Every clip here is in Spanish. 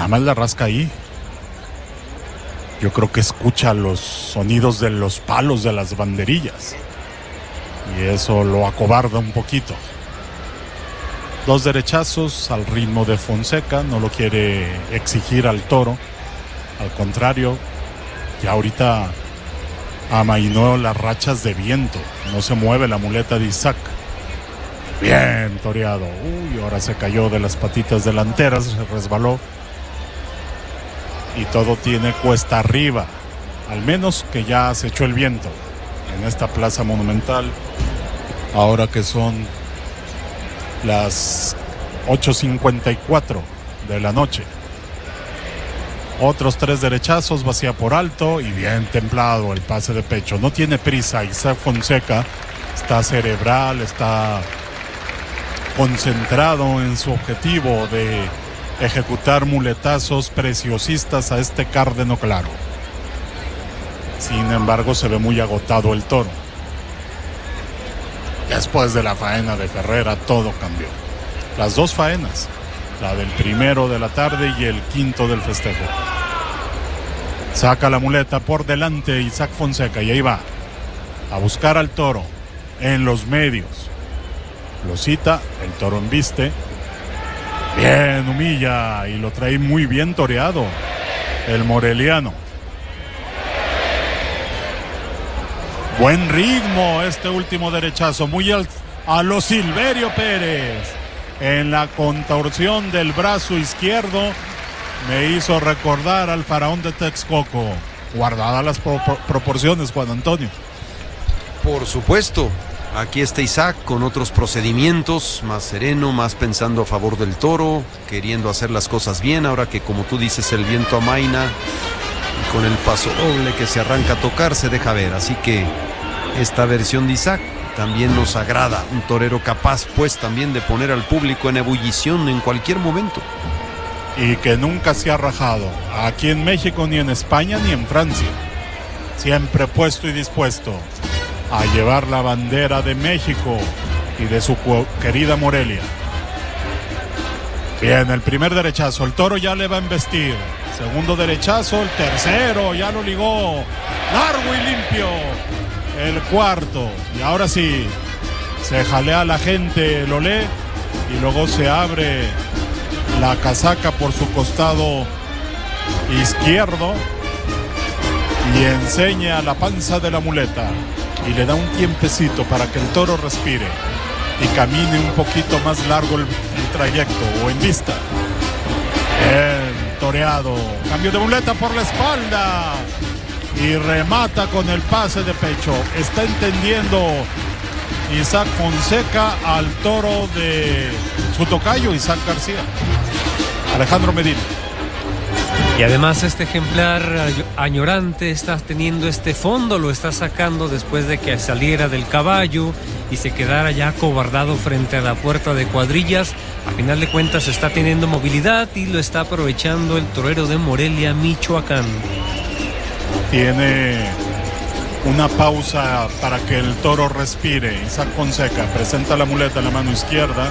nada más la rasca ahí. Yo creo que escucha los sonidos de los palos de las banderillas. Y eso lo acobarda un poquito. 2 derechazos al ritmo de Fonseca. No lo quiere exigir al toro. Al contrario, ya ahorita amainó las rachas de viento. No se mueve la muleta de Isaac. Bien toreado. Ahora se cayó de las patitas delanteras. Se resbaló. Y todo tiene cuesta arriba. Al menos que ya se echó el viento en esta plaza monumental. Ahora que son las 8:54 de la noche. Otros 3 derechazos, vacía por alto y bien templado el pase de pecho. No tiene prisa. Isaac Fonseca está cerebral, está concentrado en su objetivo de ejecutar muletazos preciosistas a este cárdeno claro. Sin embargo, se ve muy agotado el toro. Después de la faena de Ferrera, todo cambió. Las 2 faenas, la del primero de la tarde y el quinto del festejo. Saca la muleta por delante Isaac Fonseca y ahí va a buscar al toro en los medios. Lo cita, el toro embiste. Bien, humilla y lo trae muy bien toreado el moreliano. Buen ritmo este último derechazo, muy a lo Silverio Pérez. En la contorsión del brazo izquierdo me hizo recordar al faraón de Texcoco. Guardadas las proporciones, Juan Antonio. Por supuesto. Aquí está Isaac con otros procedimientos, más sereno, más pensando a favor del toro, queriendo hacer las cosas bien, ahora que como tú dices el viento amaina y con el paso doble que se arranca a tocar se deja ver. Así que esta versión de Isaac también nos agrada, un torero capaz pues también de poner al público en ebullición en cualquier momento. Y que nunca se ha rajado, aquí en México, ni en España, ni en Francia. Siempre puesto y dispuesto a llevar la bandera de México y de su querida Morelia. Bien, el primer derechazo, el toro ya le va a embestir. Segundo derechazo, el tercero, ya lo ligó. Largo y limpio. El cuarto, y ahora sí, se jalea la gente, lo lee, y luego se abre la casaca por su costado izquierdo y enseña la panza de la muleta. Y le da un tiempecito para que el toro respire y camine un poquito más largo el trayecto o en vista. Bien toreado, cambio de muleta por la espalda y remata con el pase de pecho. Está entendiendo Isaac Fonseca al toro de su tocayo Isaac García. Alejandro Medina. Y además este ejemplar añorante está teniendo este fondo, lo está sacando después de que saliera del caballo y se quedara ya acobardado frente a la puerta de cuadrillas. A final de cuentas está teniendo movilidad y lo está aprovechando el torero de Morelia, Michoacán. Tiene una pausa para que el toro respire. Isaac Fonseca presenta la muleta en la mano izquierda,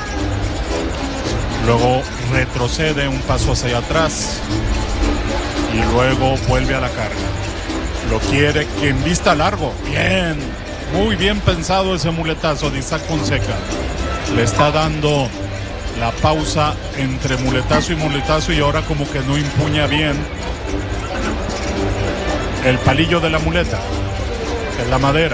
luego retrocede un paso hacia atrás y luego vuelve a la carga. Lo quiere que en vista largo. Bien, muy bien pensado ese muletazo de Isaac Fonseca. Le está dando la pausa entre muletazo y ahora como que no empuña bien el palillo de la muleta, que es la madera.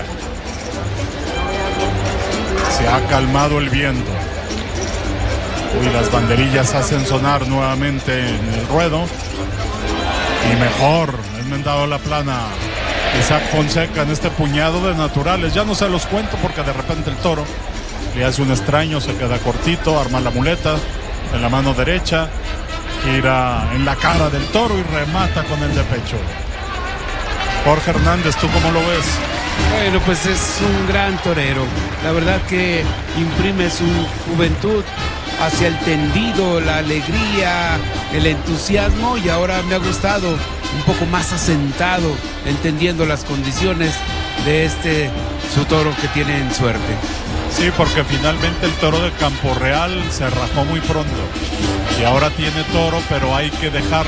Se ha calmado el viento. Y las banderillas hacen sonar nuevamente en el ruedo. Y mejor, enmendado la plana Isaac Fonseca en este puñado de naturales. Ya no se los cuento porque de repente el toro le hace un extraño, se queda cortito, arma la muleta en la mano derecha, gira en la cara del toro y remata con el de pecho. Jorge Hernández, ¿tú cómo lo ves? Bueno, pues es un gran torero. La verdad que imprime su juventud hacia el tendido, la alegría, el entusiasmo, y ahora me ha gustado un poco más asentado, entendiendo las condiciones de su toro que tiene en suerte. Sí, porque finalmente el toro de Campo Real se rajó muy pronto y ahora tiene toro, pero hay que dejar